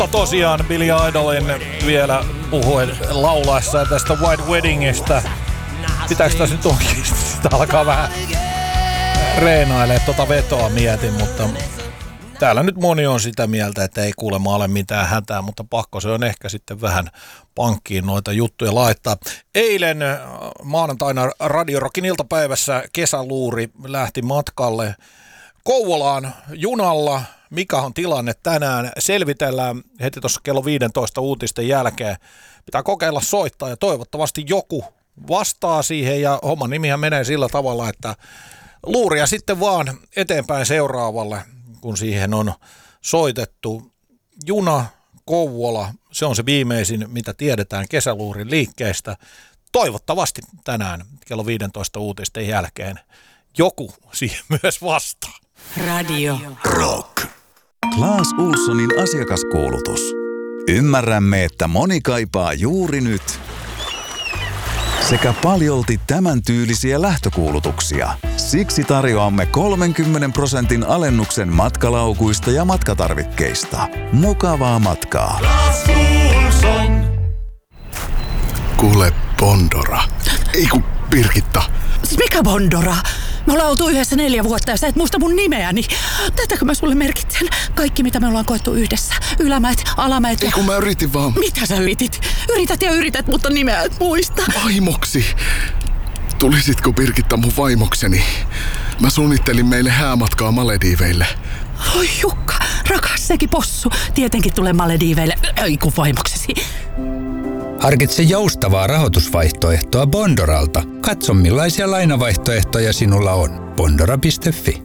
Tosiaan Billy Idolin vielä puhuen laulaessa tästä White Weddingistä. Pitääkö tässä nyt oikeasti alkaa vähän reenailemaan vetoa mietin, mutta täällä nyt moni on sitä mieltä, että ei kuulemma ole mitään hätää, mutta pakko se on ehkä sitten vähän pankkiin noita juttuja laittaa. Eilen maanantaina Radio Rockin iltapäivässä kesäluuri lähti matkalle Kouvolaan junalla. Mikä on tilanne tänään? Selvitellään heti tuossa kello 15 uutisten jälkeen. Pitää kokeilla soittaa ja toivottavasti joku vastaa siihen ja homman nimihän menee sillä tavalla, että luuria sitten vaan eteenpäin seuraavalle, kun siihen on soitettu. Juna, Kouvola, se on se viimeisin, mitä tiedetään kesäluurin liikkeestä. Toivottavasti tänään kello 15 uutisten jälkeen joku siihen myös vastaa. Radio Rock. Claes Ohlsonin asiakaskuulutus. Ymmärrämme, että moni kaipaa juuri nyt sekä paljolti tämän tyylisiä lähtökuulutuksia. Siksi tarjoamme 30% alennuksen matkalaukuista ja matkatarvikkeista. Mukavaa matkaa. Claes Ohlson. Kuule, Bondora. Ei kun Birgitta. Mikä Bondora? Me ollaan oltu yhdessä 4 vuotta ja sä et muista mun nimeäni. Tätäkö mä sulle merkitsen? Kaikki mitä me ollaan koettu yhdessä. Ylämäet, alamäet ja... Ei kun mä yritin vaan... Mitä sä yritit? Yrität, mutta nimeä et muista. Vaimoksi. Tulisitko Birgitta mun vaimokseni? Mä suunnittelin meille häämatkaa Malediiveille. Oi Jukka, rakas sekin possu. Tietenkin tulee Malediiveille. Ei kun vaimoksesi. Harkitse joustavaa rahoitusvaihtoehtoa Bondoralta. Katso millaisia lainavaihtoehtoja sinulla on. Bondora.fi.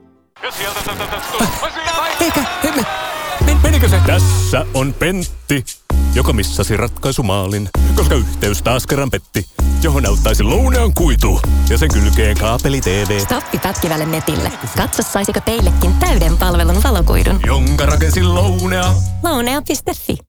Menikö se? Tässä on Pentti, joka missasi ratkaisumaalin, koska yhteys taas kerran petti, johon auttaisi lounean kuitu ja sen kylkeen kaapeli TV. Stoppi pätkivälle netille. Katso saisiko teillekin täyden palvelun valokuidun. Jonka rakensi Lounea. Lounea.fi.